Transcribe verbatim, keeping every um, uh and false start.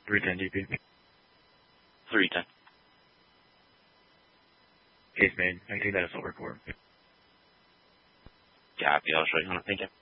three ten D P. three ten. Case made. I can take that assault report. Copy. I'll show you. Thank you.